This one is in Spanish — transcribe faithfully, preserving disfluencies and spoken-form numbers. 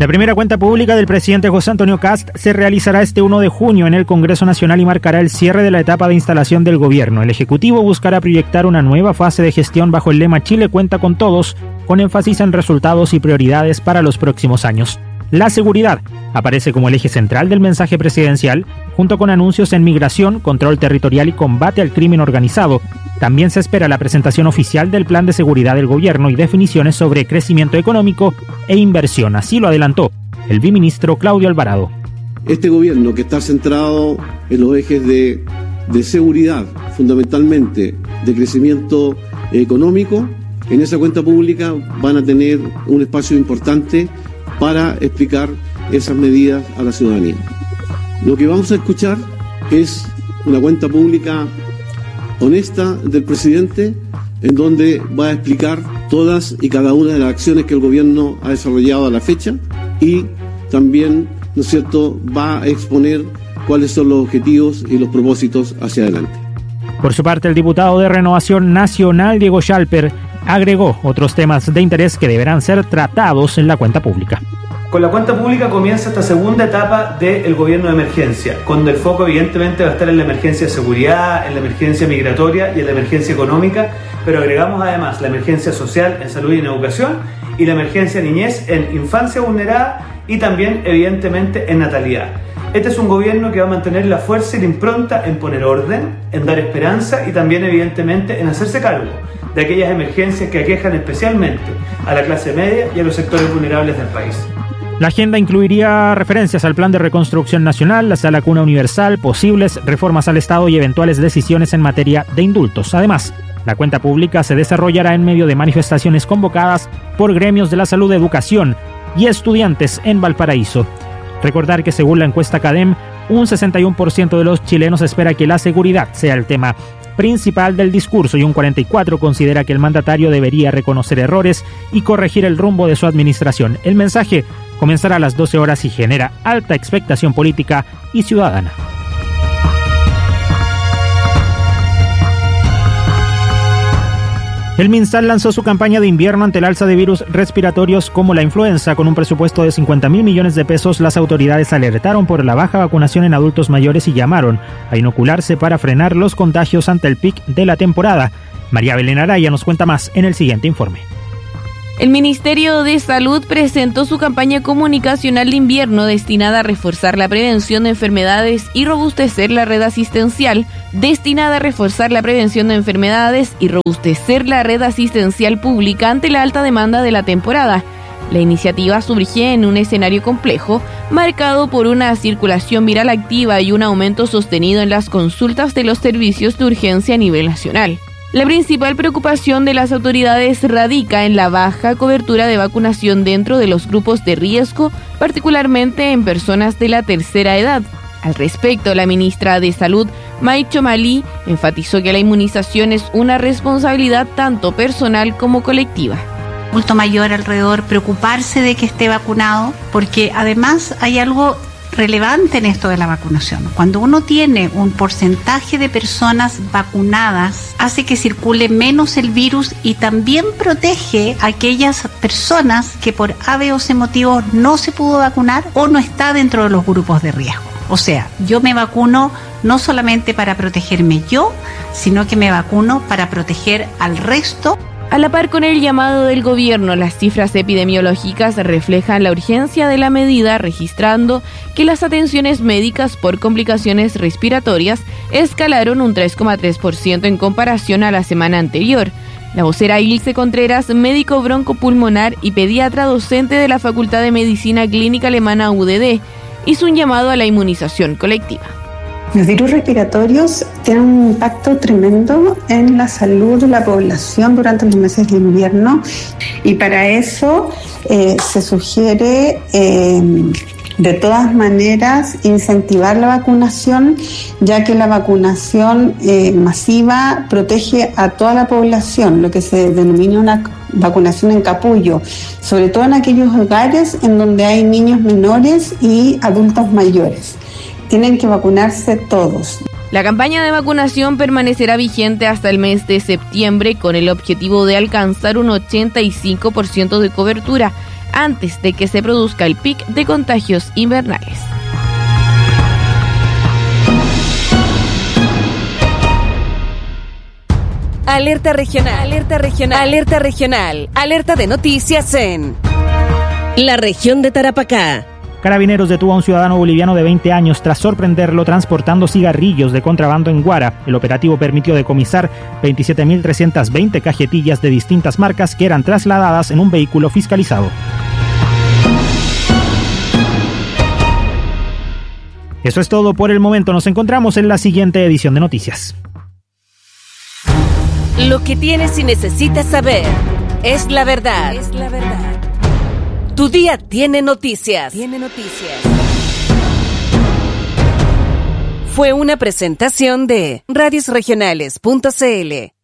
La primera cuenta pública del presidente José Antonio Kast se realizará este primero de junio en el Congreso Nacional y marcará el cierre de la etapa de instalación del gobierno. El Ejecutivo buscará proyectar una nueva fase de gestión bajo el lema Chile cuenta con todos, con énfasis en resultados y prioridades para los próximos años. La seguridad aparece como el eje central del mensaje presidencial, junto con anuncios en migración, control territorial y combate al crimen organizado. También se espera la presentación oficial del plan de seguridad del gobierno y definiciones sobre crecimiento económico e inversión. Así lo adelantó el viceministro Claudio Alvarado. Este gobierno, que está centrado en los ejes de, de seguridad, fundamentalmente de crecimiento económico, en esa cuenta pública van a tener un espacio importante para explicar esas medidas a la ciudadanía. Lo que vamos a escuchar es una cuenta pública honesta del presidente, en donde va a explicar todas y cada una de las acciones que el gobierno ha desarrollado a la fecha y también, ¿no es cierto?, va a exponer cuáles son los objetivos y los propósitos hacia adelante. Por su parte, el diputado de Renovación Nacional, Diego Schalper, agregó otros temas de interés que deberán ser tratados en la cuenta pública. Con la cuenta pública comienza esta segunda etapa del gobierno de emergencia, cuando el foco evidentemente va a estar en la emergencia de seguridad, en la emergencia migratoria y en la emergencia económica, pero agregamos además la emergencia social en salud y en educación y la emergencia niñez en infancia vulnerada y también evidentemente en natalidad. Este es un gobierno que va a mantener la fuerza y la impronta en poner orden, en dar esperanza y también evidentemente en hacerse cargo de aquellas emergencias que aquejan especialmente a la clase media y a los sectores vulnerables del país. La agenda incluiría referencias al Plan de Reconstrucción Nacional, la Sala Cuna Universal, posibles reformas al Estado y eventuales decisiones en materia de indultos. Además, la cuenta pública se desarrollará en medio de manifestaciones convocadas por gremios de la salud, educación y estudiantes en Valparaíso. Recordar que según la encuesta CADEM, un sesenta y uno por ciento de los chilenos espera que la seguridad sea el tema principal del discurso y un cuarenta y cuatro por ciento considera que el mandatario debería reconocer errores y corregir el rumbo de su administración. El mensaje comenzará a las doce horas y genera alta expectación política y ciudadana. El MinSal lanzó su campaña de invierno ante el alza de virus respiratorios como la influenza. Con un presupuesto de cincuenta mil millones de pesos, las autoridades alertaron por la baja vacunación en adultos mayores y llamaron a inocularse para frenar los contagios ante el pic de la temporada. María Belén Araya nos cuenta más en el siguiente informe. El Ministerio de Salud presentó su campaña comunicacional de invierno destinada a reforzar la prevención de enfermedades y robustecer la red asistencial, destinada a reforzar la prevención de enfermedades y robustecer la red asistencial pública ante la alta demanda de la temporada. La iniciativa surge en un escenario complejo, marcado por una circulación viral activa y un aumento sostenido en las consultas de los servicios de urgencia a nivel nacional. La principal preocupación de las autoridades radica en la baja cobertura de vacunación dentro de los grupos de riesgo, particularmente en personas de la tercera edad. Al respecto, la ministra de Salud, May Chomali, enfatizó que la inmunización es una responsabilidad tanto personal como colectiva. Adulto mayor alrededor, preocuparse de que esté vacunado, porque además hay algo relevante en esto de la vacunación. Cuando uno tiene un porcentaje de personas vacunadas, hace que circule menos el virus y también protege a aquellas personas que por A, B o C motivos no se pudo vacunar o no está dentro de los grupos de riesgo. O sea, yo me vacuno no solamente para protegerme yo, sino que me vacuno para proteger al resto. A la par con el llamado del gobierno, las cifras epidemiológicas reflejan la urgencia de la medida, registrando que las atenciones médicas por complicaciones respiratorias escalaron un tres coma tres por ciento en comparación a la semana anterior. La vocera Ilse Contreras, médico broncopulmonar y pediatra docente de la Facultad de Medicina Clínica Alemana U D D, hizo un llamado a la inmunización colectiva. Los virus respiratorios tienen un impacto tremendo en la salud de la población durante los meses de invierno y para eso eh, se sugiere eh, de todas maneras incentivar la vacunación, ya que la vacunación eh, masiva protege a toda la población, lo que se denomina una vacunación en capullo, sobre todo en aquellos hogares en donde hay niños menores y adultos mayores. Tienen que vacunarse todos. La campaña de vacunación permanecerá vigente hasta el mes de septiembre con el objetivo de alcanzar un ochenta y cinco por ciento de cobertura. antes de que se produzca el pic de contagios invernales. Alerta regional, alerta regional, alerta regional, alerta de noticias en la región de Tarapacá. Carabineros detuvo a un ciudadano boliviano de veinte años tras sorprenderlo transportando cigarrillos de contrabando en Guara. El operativo permitió decomisar veintisiete mil trescientas veinte cajetillas de distintas marcas que eran trasladadas en un vehículo fiscalizado. Eso es todo por el momento. Nos encontramos en la siguiente edición de Noticias. Lo que tienes y necesitas saber es la verdad. Es la verdad. Tu día tiene noticias. Tiene noticias. Fue una presentación de radios regionales punto c l.